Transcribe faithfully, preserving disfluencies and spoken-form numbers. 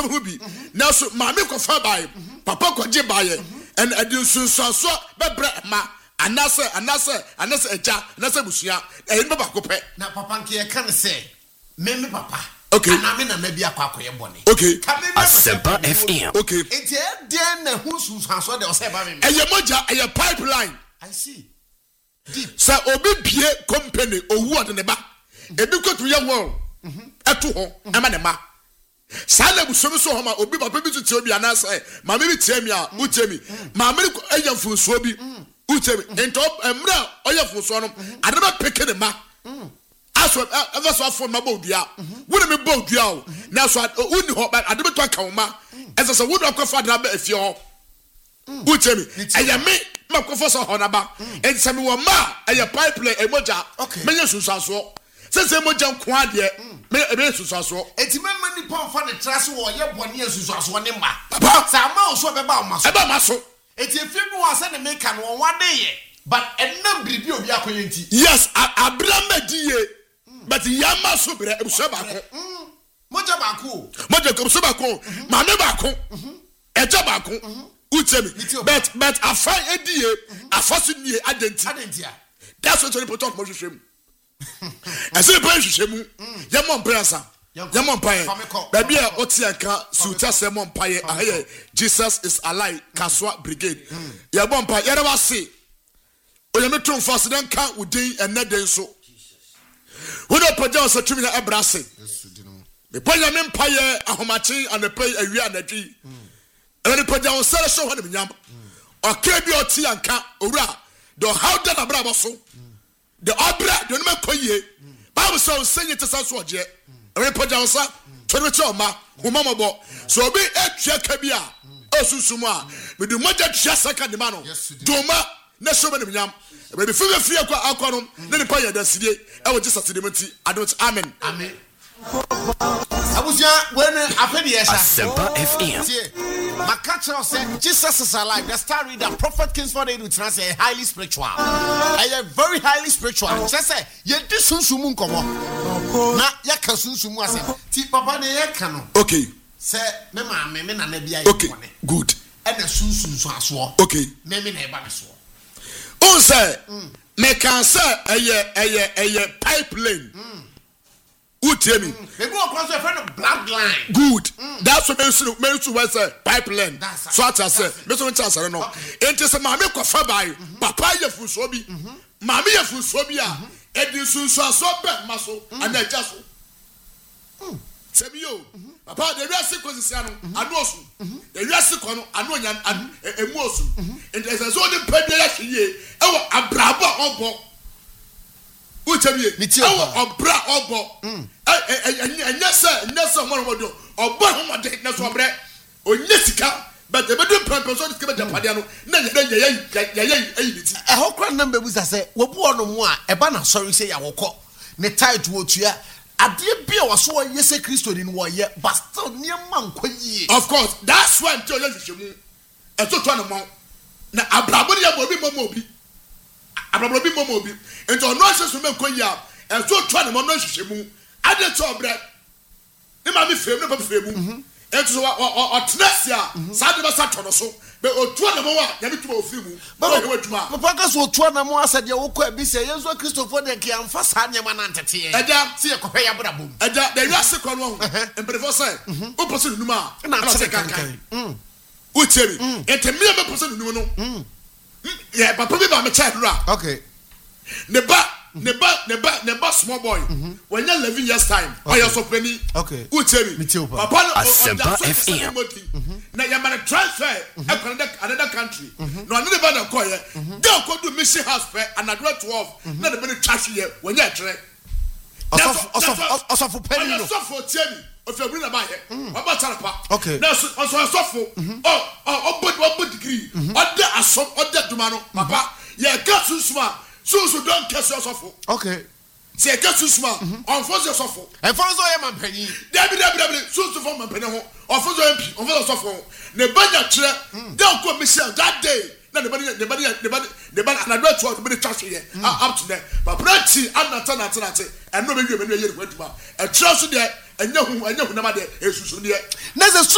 who be. Now so mammy ko fa by papa ko je by and adin sunsun so bebre ma anase anase anase eja anase busua e be ba ko pe. Na papa nke e kan say me me papa. Okay. Na me na na bia kwa akoye bone. Okay. Asempa F M. Okay. Enti e den na hu sunsun so de o say ba me. Eye moja eye pipeline. I see. Deep. Sa obi bie company owu ode ne ba. Ebi ko to ye won. Eto ho e ma ne ma. Sa na buso so ho ma obi papa bi to tie obi anase ma me bi tie mi a utie mi. Ma me ko eya funso bi utie mi. Ento emra oya funso no ade ba peke ne ma. Aso ever so afọ ma bodua. Wo me bodua o. Na so uni ho ba ade be to aka wo ma. Ese so wo do akwafa da ba afie ho. Utie mi. Eya me ma kwafo so ho na ba. Ense me wo ma eya pipeline emoja. Me yesusaso. Sese moja nko ade me ebe yesusaso. Enti me mani pon fa ne traso wo ye bone yesusaso ne ma. Papa sa ma so be ba o ma so. E ba ma so. Enti efi bi wo ase ne make no won wade ye. But enam biribi obi akoye nti. Yes, abrama diye. But yama so bre ebuso ba ko. Moja ba ko. Moja ko ebuso ba ko. Ma me ba ko. Eja ba ko. Utemi. But but afa ediye, afa so nie adenti. Adentia. That's what you put on mo hwehwem. Ese pe hwehwem. Ye mo mprasa. Ye mo mpaye. Ba bia oti anka suta se mo mpaye aye Jesus is alive Kaswa Brigade. Ye mo mpaye ye na se. Oye me tron fast den kan udin eneden so. Who don't put down such a brassy? The Paya Empire, Ahomachi, and the pay a year and a G. And the put down Sarah show him yam. Or K B O T and Camp, Ura, the how done a bravo. The Obra, the number Koye, Bible so sing it to Sanswaje. And we put down Sa, Choma, Humamo. So be a Chakabia, Osusuma, with the mother Chasaka de Mano, Doma, Nashoman Yam. Baby, feel free to Aquanum, then the Paya that city. I was just at the Monty. I don't, amen. Amen. I was young when I fed yes. Asempa F M. My catcher said, Jesus is alive. The star reader, Prophet Kingsford, would translate highly spiritual. I am very highly spiritual. Just say, you do soon sumun come on. Now, Yaka soon sumu. I said, T Papa, the Yakano. Okay. Say, Mamma, Mamma, and Nebia. Okay. Good. And the soon soon swore. Okay. Mamma, never swore. Oh, say, me can say a ye a ye a ye pipeline. Who tell me? They go across a friend of bloodline. Good. Mm. That's what makes you makes you say pipeline. So I say, Mister Chance, I don't know. It is a mammy coffee by Papa Yafusobi, Mammy Yafusobia, and this is so bad muscle, and I just say you. Papa, the rest was Siano, and also the rest of Anoyan and Emosu. And there's a zone of Pedro ye, oh, a bravo obo. Who tell you? Oh, a bra obo. And yes, sir, yes, someone will do. Or Bahama take no sombre or Jessica, but the middle purpose of the Padiano. A whole crowd number was I say, what one on one, a banner, sorry, say I will call. Ne tied to what you are. I did be a so yes, a Christian in one year, but still near monk. Of course, that's why I'm telling you. And so, one amount. Now, Abrabonia will be Momobi. Abrabobi Momobi. And so, nonsense women call you out. And so, trying to manage him. I didn't talk bread. It might be fair, never fair. And so, or Tnessia, Saturday Saturday, so, but or two of more, you need to go through. But Papas will try no more, said your quite be say, yes, what Christopher de Kian first hand your man anti. And then see a coya brabum. And that they are sick on one. And Professor, who person Numa, and I say, who tell me, and a mere person who know. Yeah, but probably I'm a child. Okay. Neba, neba, neba, neba, small boy. When you're living years time, I also penny. Okay. Who tell me? Papa, Asempa F M. Now you're going to transfer another country. No, another band of coy. Don't go to mission house fair and I got twelve. Not a minute trash here when you're trained. Also for penny. Also for tell me. If you're bringing about it, about Tarapa. Okay. Now, also a soft oh, oh, but one degree. Other as some other Dumano, Papa. Yeah, get so smart. So, so don't catch yourself. Okay. Say, get so smart. Unforce yourself. And for so I am penny. Debbie, Debbie, Debbie, so to form a penny. Or for the M P, or for the soft. The budget chair, don't go Michelle that day. Nobody, nobody, nobody, nobody, and I don't want to be trash here. Up to there. But Pranty, I'm not turning at it. And nobody, you went to a trust there, and no, and no, nobody is there.